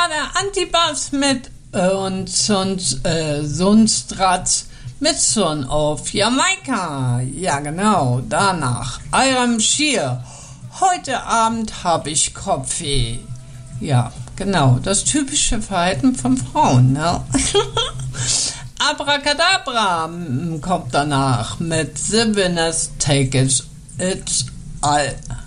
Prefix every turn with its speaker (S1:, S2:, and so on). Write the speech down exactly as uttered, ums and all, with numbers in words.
S1: war der Antibass mit äh, und sonst äh, Sundstratz mit Son auf Jamaika. Ja, genau, danach Iram Shear. Heute Abend habe ich Kopfweh. Ja, genau, das typische Verhalten von Frauen, ne? Abracadabra kommt danach mit The Winners Take It It's All.